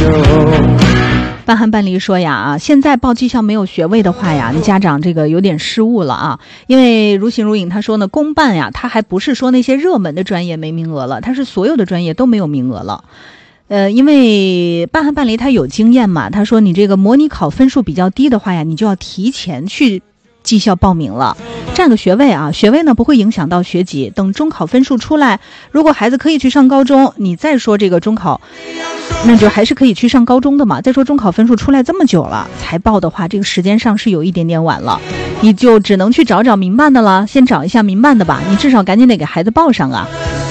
办函办理说呀现在报技校没有学位的话呀，你家长这个有点失误了啊。因为如形如影他说呢，公办呀，他还不是说那些热门的专业没名额了，他是所有的专业都没有名额了。因为办函办理他有经验嘛，他说你这个模拟考分数比较低的话呀，你就要提前去技校报名了，占个学位啊，学位呢不会影响到学籍。等中考分数出来，如果孩子可以去上高中，你再说这个中考，那就还是可以去上高中的嘛。再说中考分数出来这么久了才报的话，这个时间上是有一点点晚了，你就只能去找找民办的了，先找一下民办的吧，你至少赶紧得给孩子报上啊。